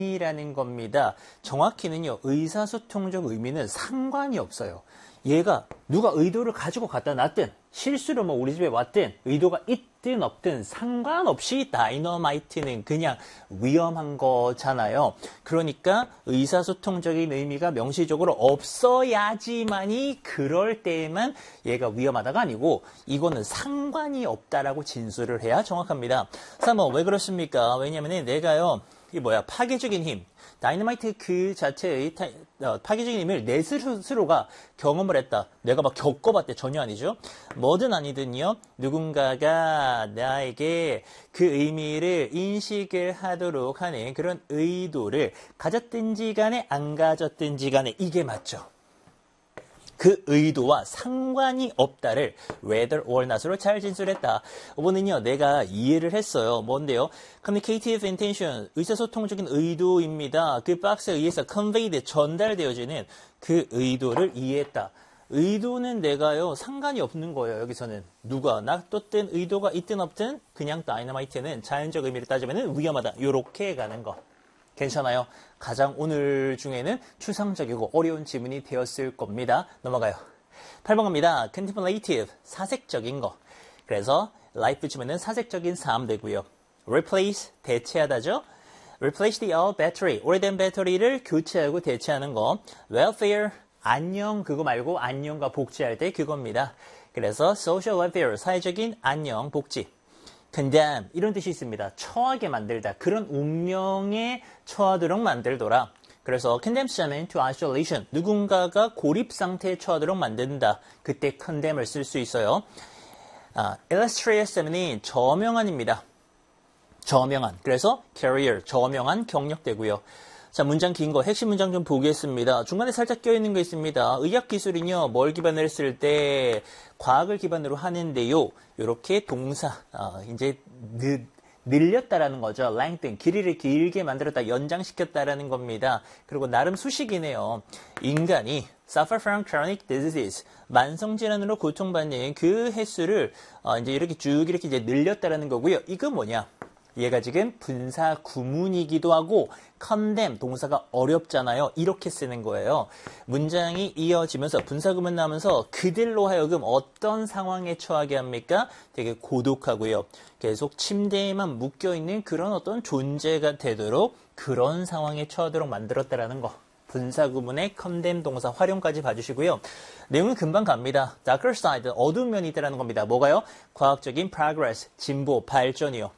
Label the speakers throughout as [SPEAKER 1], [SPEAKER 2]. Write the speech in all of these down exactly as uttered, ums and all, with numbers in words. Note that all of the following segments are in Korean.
[SPEAKER 1] 이라는 겁니다. 정확히는요, 의사소통적 의미는 상관이 없어요. 얘가 누가 의도를 가지고 갖다 놨든 실수로 뭐 우리 집에 왔든 의도가 있든 없든 상관없이 다이너마이트는 그냥 위험한 거잖아요. 그러니까 의사소통적인 의미가 명시적으로 없어야지만이 그럴 때에만 얘가 위험하다가 아니고 이거는 상관이 없다라고 진술을 해야 정확합니다. 자, 뭐 왜 그렇습니까? 왜냐면은 내가요, 이 뭐야, 파괴적인 힘, 다이너마이트 그 자체의 타, 어, 파괴적인 힘을 내 스스로가 경험을 했다. 내가 막 겪어봤대. 전혀 아니죠. 뭐든 아니든요, 누군가가 나에게 그 의미를 인식을 하도록 하는 그런 의도를 가졌든지 간에 안 가졌든지 간에 이게 맞죠. 그 의도와 상관이 없다를 whether or not으로 잘 진술했다. 이번은요, 내가 이해를 했어요. 뭔데요? communicative intention, 의사소통적인 의도입니다. 그 박스에 의해서 conveyed, 전달되어지는 그 의도를 이해했다. 의도는 내가요, 상관이 없는 거예요. 여기서는 누가 놔뒀든 의도가 있든 없든 그냥 다이너마이트는 자연적 의미를 따지면 위험하다. 요렇게 가는 거. 괜찮아요? 가장 오늘 중에는 추상적이고 어려운 지문이 되었을 겁니다. 넘어가요. 팔 번 갑니다. contemplative, 사색적인 거. 그래서 life 붙이면 사색적인 삶 되고요. replace, 대체하다죠. replace the old battery, 오래된 배터리를 교체하고 대체하는 거. welfare, 안녕, 그거 말고 안녕과 복지할 때 그겁니다. 그래서 social welfare, 사회적인 안녕, 복지. condemn, 이런 뜻이 있습니다. 처하게 만들다. 그런 운명에 처하도록 만들더라. 그래서 condemn someone to isolation, 누군가가 고립 상태에 처하도록 만든다. 그때 condemn을 쓸 수 있어요. 아, illustrious someone이 저명한입니다. 저명한. 그래서 career, 저명한 경력되고요. 자, 문장 긴 거, 핵심 문장 좀 보겠습니다. 중간에 살짝 껴있는 거 있습니다. 의학기술은요, 뭘 기반으로 했을 때 과학을 기반으로 하는데요. 이렇게 동사, 어, 이제 늘, 늘렸다라는 거죠. lengthen, 길이를 길게 만들었다, 연장시켰다라는 겁니다. 그리고 나름 수식이네요. 인간이 suffer from chronic diseases, 만성질환으로 고통받는 그 횟수를 어, 이제 이렇게 쭉 이렇게 이제 늘렸다라는 거고요. 이거 뭐냐? 얘가 지금 분사 구문이기도 하고 condemn 동사가 어렵잖아요. 이렇게 쓰는 거예요. 문장이 이어지면서 분사 구문 나오면서 그들로 하여금 어떤 상황에 처하게 합니까? 되게 고독하고요. 계속 침대에만 묶여있는 그런 어떤 존재가 되도록 그런 상황에 처하도록 만들었다라는 거. 분사 구문의 condemn 동사 활용까지 봐주시고요. 내용은 금방 갑니다. darker side, 어두운 면이 있다는 겁니다. 뭐가요? 과학적인 progress, 진보, 발전이요.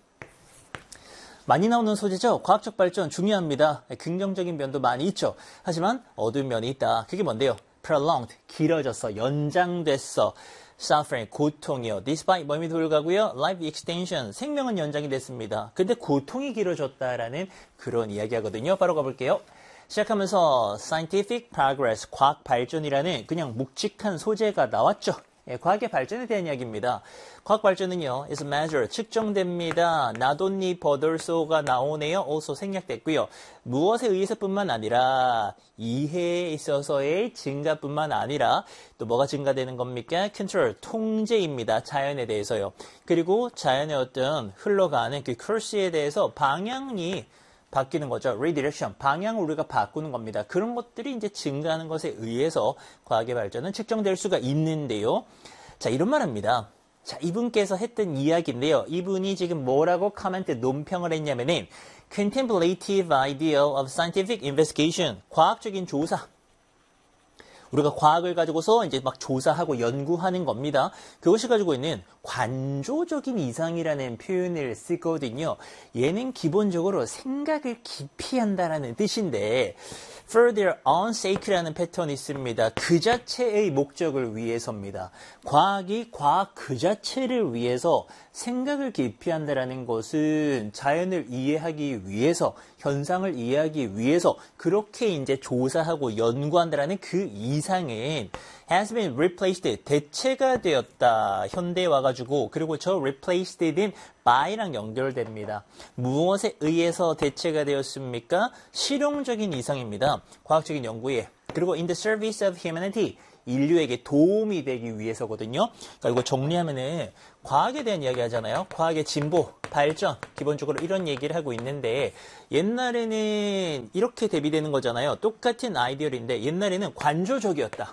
[SPEAKER 1] 많이 나오는 소재죠. 과학적 발전 중요합니다. 긍정적인 면도 많이 있죠. 하지만 어두운 면이 있다. 그게 뭔데요? prolonged, 길어졌어, 연장됐어. suffering, 고통이요. despite, 뭐임에도 불구하고요. life extension, 생명은 연장이 됐습니다. 근데 고통이 길어졌다라는 그런 이야기하거든요. 바로 가볼게요. 시작하면서 scientific progress, 과학 발전이라는 그냥 묵직한 소재가 나왔죠. 예, 과학의 발전에 대한 이야기입니다. 과학 발전은요, is measured, 측정됩니다. not only but also가 나오네요. also 생략됐고요. 무엇에 의해서뿐만 아니라 이해에 있어서의 증가뿐만 아니라 또 뭐가 증가되는 겁니까? control, 통제입니다. 자연에 대해서요. 그리고 자연의 어떤 흘러가는 그 course에 대해서 방향이 바뀌는 거죠. redirection, 방향을 우리가 바꾸는 겁니다. 그런 것들이 이제 증가하는 것에 의해서 과학의 발전은 측정될 수가 있는데요. 자, 이런 말 합니다. 자, 이분께서 했던 이야기인데요. 이분이 지금 뭐라고 코멘트, 논평을 했냐면은 contemplative ideal of scientific investigation, 과학적인 조사. 우리가 과학을 가지고서 이제 막 조사하고 연구하는 겁니다. 그것이 가지고 있는 관조적인 이상이라는 표현을 쓰거든요. 얘는 기본적으로 생각을 깊이 한다라는 뜻인데 for their own sake라는 패턴이 있습니다. 그 자체의 목적을 위해서입니다. 과학이 과학 그 자체를 위해서 생각을 깊이 한다라는 것은 자연을 이해하기 위해서, 현상을 이해하기 위해서 그렇게 이제 조사하고 연구한다라는 그 이상은 has been replaced, 대체가 되었다. 현대에 와가지고, 그리고 저 replaced는 by랑 연결됩니다. 무엇에 의해서 대체가 되었습니까? 실용적인 이상입니다. 과학적인 연구에. 그리고 in the service of humanity, 인류에게 도움이 되기 위해서거든요. 그러니까 이거 정리하면은 과학에 대한 이야기 하잖아요. 과학의 진보, 발전, 기본적으로 이런 얘기를 하고 있는데 옛날에는 이렇게 대비되는 거잖아요. 똑같은 아이디어인데 옛날에는 관조적이었다.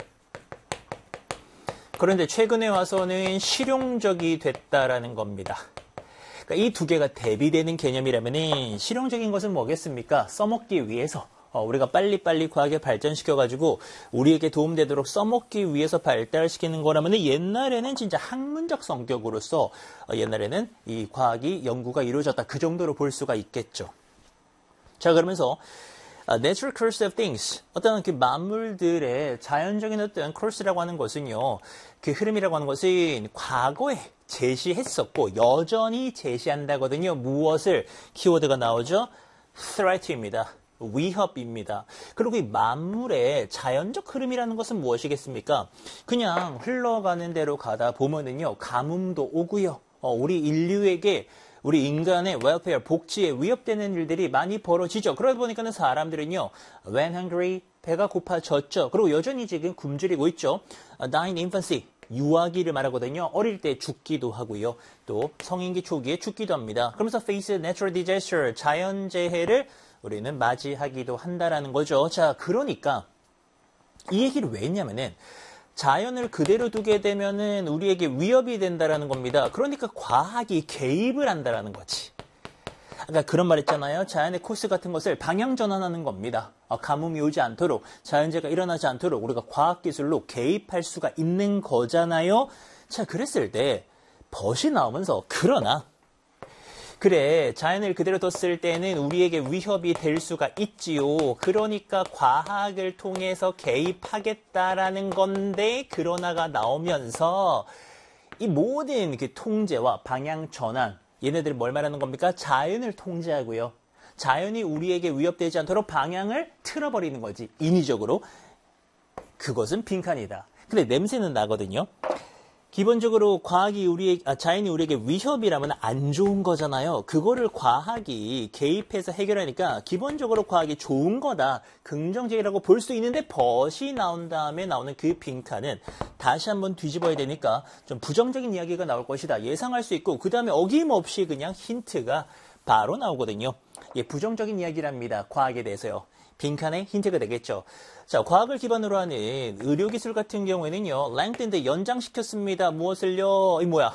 [SPEAKER 1] 그런데 최근에 와서는 실용적이 됐다라는 겁니다. 그러니까 이 두 개가 대비되는 개념이라면 실용적인 것은 뭐겠습니까? 써먹기 위해서 어, 우리가 빨리빨리 과학에 발전시켜가지고 우리에게 도움되도록 써먹기 위해서 발달시키는 거라면 옛날에는 진짜 학문적 성격으로서 어, 옛날에는 이 과학이 연구가 이루어졌다. 그 정도로 볼 수가 있겠죠. 자, 그러면서 Uh, natural course of things. 어떤 그 만물들의 자연적인 어떤 course라고 하는 것은요, 그 흐름이라고 하는 것은 과거에 제시했었고, 여전히 제시한다거든요. 무엇을? 키워드가 나오죠? threat입니다. 위협입니다. 그리고 이 만물의 자연적 흐름이라는 것은 무엇이겠습니까? 그냥 흘러가는 대로 가다 보면은요, 가뭄도 오고요. 어, 우리 인류에게 우리 인간의 웰페어, 복지에 위협되는 일들이 많이 벌어지죠. 그러다 보니까는 사람들은요, when hungry, 배가 고파졌죠. 그리고 여전히 지금 굶주리고 있죠. dying infancy, 유아기를 말하거든요. 어릴 때 죽기도 하고요. 또 성인기 초기에 죽기도 합니다. 그러면서 face natural disaster, 자연재해를 우리는 맞이하기도 한다라는 거죠. 자, 그러니까 이 얘기를 왜 했냐면은 자연을 그대로 두게 되면은 우리에게 위협이 된다라는 겁니다. 그러니까 과학이 개입을 한다라는 거지. 아까 그런 말 했잖아요. 자연의 코스 같은 것을 방향 전환하는 겁니다. 어, 가뭄이 오지 않도록, 자연재해가 일어나지 않도록 우리가 과학기술로 개입할 수가 있는 거잖아요. 자, 그랬을 때 벗이 나오면서 그러나 그래, 자연을 그대로 뒀을 때는 우리에게 위협이 될 수가 있지요. 그러니까 과학을 통해서 개입하겠다라는 건데, 그러나가 나오면서 이 모든 그 통제와 방향 전환, 얘네들이 뭘 말하는 겁니까? 자연을 통제하고요. 자연이 우리에게 위협되지 않도록 방향을 틀어버리는 거지, 인위적으로. 그것은 빈칸이다. 근데 냄새는 나거든요. 기본적으로 과학이 우리 아, 자연이 우리에게 위협이라면 안 좋은 거잖아요. 그거를 과학이 개입해서 해결하니까 기본적으로 과학이 좋은 거다, 긍정적이라고 볼 수 있는데 벗이 나온 다음에 나오는 그 빈칸은 다시 한번 뒤집어야 되니까 좀 부정적인 이야기가 나올 것이다 예상할 수 있고, 그 다음에 어김없이 그냥 힌트가 바로 나오거든요. 예, 부정적인 이야기랍니다. 과학에 대해서요. 빈칸에 힌트가 되겠죠. 자, 과학을 기반으로 하는 의료기술 같은 경우에는요, lengthened, 연장시켰습니다. 무엇을요? 이 뭐야?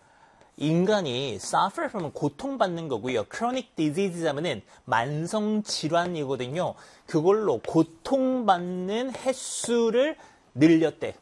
[SPEAKER 1] 인간이 suffer from 고통받는 거고요. chronic disease 하면은 만성질환이거든요. 그걸로 고통받는 횟수를 늘렸대.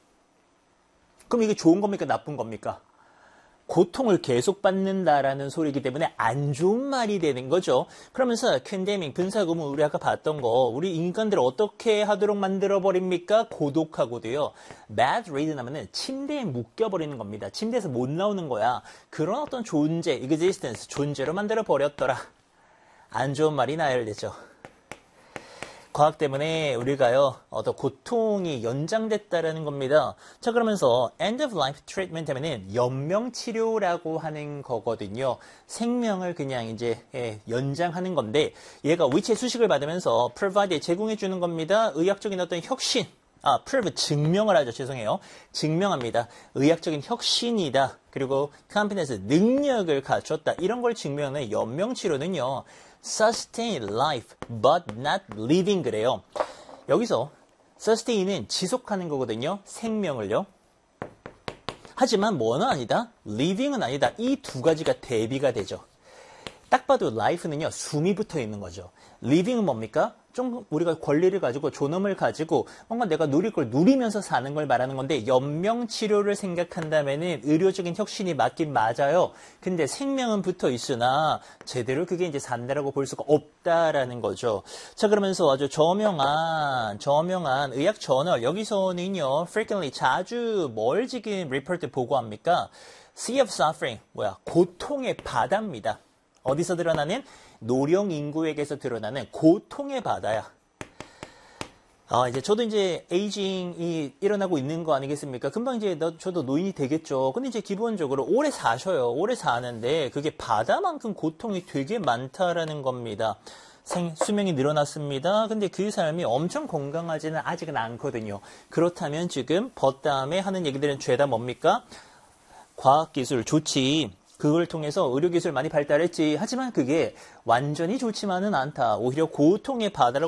[SPEAKER 1] 그럼 이게 좋은 겁니까? 나쁜 겁니까? 고통을 계속 받는다라는 소리이기 때문에 안 좋은 말이 되는 거죠. 그러면서 condemning, 분사구문, 우리 아까 봤던 거, 우리 인간들을 어떻게 하도록 만들어버립니까? 고독하고도요. bad ridden 하면은 침대에 묶여버리는 겁니다. 침대에서 못 나오는 거야. 그런 어떤 존재, existence, 존재로 만들어버렸더라. 안 좋은 말이 나열되죠. 과학 때문에 우리가요, 어떤 고통이 연장됐다라는 겁니다. 자, 그러면서 end of life treatment 하면은 연명 치료라고 하는 거거든요. 생명을 그냥 이제 예, 연장하는 건데, 얘가 위치의 수식을 받으면서 provide 제공해 주는 겁니다. 의학적인 어떤 혁신, 아, prove 증명을 하죠. 죄송해요. 증명합니다. 의학적인 혁신이다. 그리고 competence 능력을 갖췄다. 이런 걸 증명하는 연명 치료는요, sustain life but not living 그래요. 여기서 sustain은 지속하는 거거든요. 생명을요. 하지만 뭐는 아니다? living은 아니다. 이 두 가지가 대비가 되죠. 딱 봐도 life는요, 숨이 붙어 있는 거죠. living은 뭡니까? 좀 우리가 권리를 가지고 존엄을 가지고 뭔가 내가 누릴 걸 누리면서 사는 걸 말하는 건데, 연명치료를 생각한다면은 의료적인 혁신이 맞긴 맞아요. 근데 생명은 붙어 있으나 제대로 그게 이제 산다라고 볼 수가 없다라는 거죠. 자, 그러면서 아주 저명한 저명한 의학 저널, 여기서는요 frequently 자주 뭘 지금 리포트 보고합니까? Sea of Suffering, 뭐야, 고통의 바다입니다. 어디서 드러나는? 노령 인구에게서 드러나는 고통의 바다야. 아, 이제 저도 이제 에이징이 일어나고 있는 거 아니겠습니까? 금방 이제 너, 저도 노인이 되겠죠. 근데 이제 기본적으로 오래 사셔요. 오래 사는데 그게 바다만큼 고통이 되게 많다라는 겁니다. 생, 수명이 늘어났습니다. 근데 그 사람이 엄청 건강하지는 아직은 않거든요. 그렇다면 지금 벗 다음에 하는 얘기들은 죄다 뭡니까? 과학기술 좋지. 그걸 통해서 의료기술 많이 발달했지. 하지만 그게 완전히 좋지만은 않다. 오히려 고통의 바다를